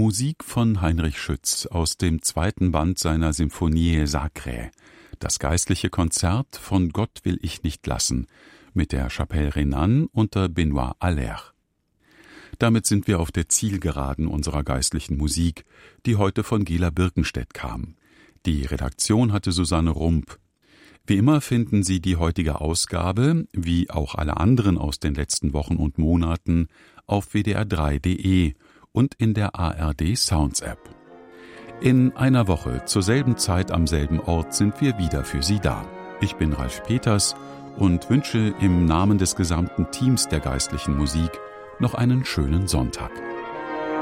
Musik von Heinrich Schütz aus dem 2. Band seiner Symphonie Sacrée, das geistliche Konzert von Gott will ich nicht lassen, mit der Chapelle Renan unter Benoît Haller. Damit sind wir auf der Zielgeraden unserer geistlichen Musik, die heute von Gela Birkenstedt kam. Die Redaktion hatte Susanne Rump. Wie immer finden Sie die heutige Ausgabe, wie auch alle anderen aus den letzten Wochen und Monaten, auf wdr3.de und in der ARD Sounds App. In einer Woche zur selben Zeit am selben Ort sind wir wieder für Sie da. Ich bin Ralf Peters und wünsche im Namen des gesamten Teams der geistlichen Musik noch einen schönen Sonntag.